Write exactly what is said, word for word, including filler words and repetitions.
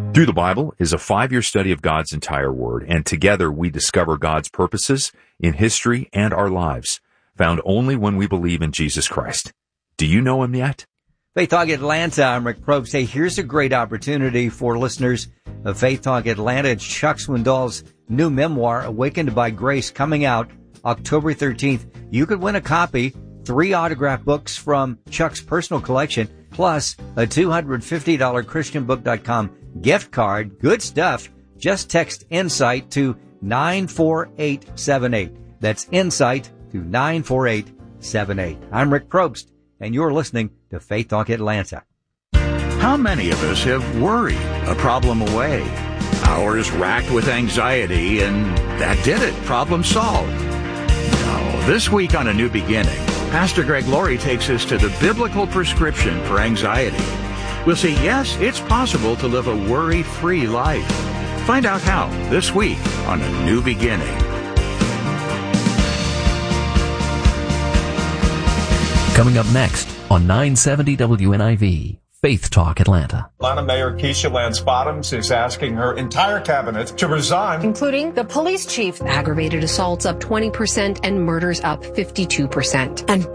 Through the Bible is a five-year study of God's entire Word, and together we discover God's purposes in history and our lives, found only when we believe in Jesus Christ. Do you know Him yet? Faith Talk Atlanta, I'm Rick Probst. Hey, here's a great opportunity for listeners of Faith Talk Atlanta. It's Chuck Swindoll's new memoir, Awakened by Grace, coming out October thirteenth. You could win a copy, three autographed books from Chuck's personal collection, plus a two hundred fifty dollars Christian book dot com gift card. Good stuff. Just text INSIGHT to nine four eight seven eight. That's INSIGHT to nine four eight seven eight. I'm Rick Probst, and you're listening to Faith Talk Atlanta. How many of us have worried a problem away? Hours racked with anxiety, and that did it. Problem solved. No, this week on A New Beginning, Pastor Greg Laurie takes us to the biblical prescription for anxiety. We'll see, yes, it's possible to live a worry-free life. Find out how this week on A New Beginning. Coming up next on nine seventy W N I V, Faith Talk Atlanta. Atlanta Mayor Keisha Lance Bottoms is asking her entire cabinet to resign, including the police chief. Aggravated assaults up twenty percent and murders up fifty-two percent. And